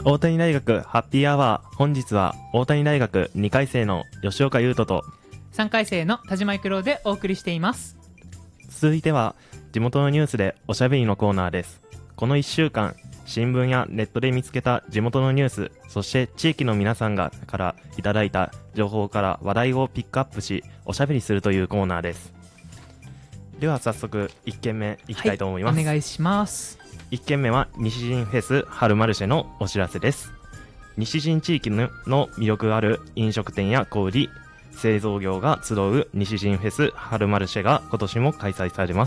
大谷大学ハッピーアワー。本日は大谷大学2回生の吉岡優斗と 3回生の田島育郎でお送りしています。 続いては地元のニュースでおしゃべりのコーナーです。この1週間新聞やネットで見つけた地元のニュース、そして地域の皆さんからいただいた情報から話題をピックアップしおしゃべりするというコーナーです。では早速1件目いきたいと思います。 お願いします。 1件目は西陣フェス春マルシェのお知らせです。西陣地域の魅力ある飲食店や小売、製造業が集う西陣フェス春マルシェが今年も開催されます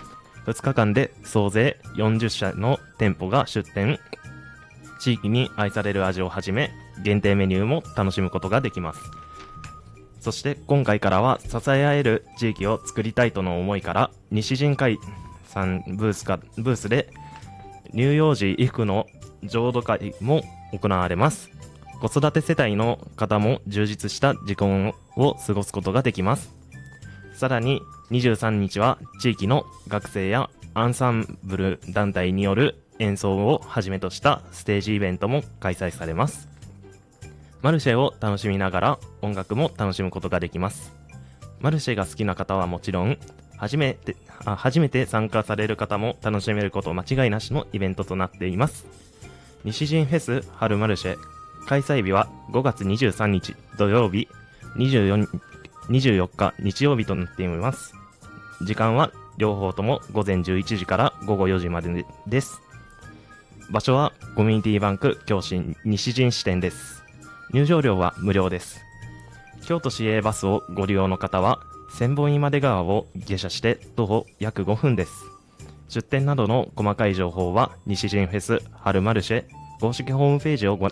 。2日間で総勢40社の店舗が出店、地域に愛される味をはじめ限定メニューも楽しむことができます。そして今回からは支え合える地域を作りたいとの思いから西陣会さんブースで乳幼児衣服の浄土会も行われます。子育て世帯の方も充実した時間を過ごすことができます。さらに23日は地域の学生やアンサンブル団体による演奏をはじめとしたステージイベントも開催されます。マルシェを楽しみながら音楽も楽しむことができます。マルシェが好きな方はもちろん初めて参加される方も楽しめること間違いなしのイベントとなっています。西陣フェス春マルシェ開催日は5月23日土曜日、24日日曜日となっています。時間は両方とも午前11時から午後4時までです。場所はコミュニティバンク京神西陣支店です。入場料は無料です。京都市営バスをご利用の方は千本今出川を下車して徒歩約5分です。出店などの細かい情報は西陣フェス春マルシェ公式ホームページをご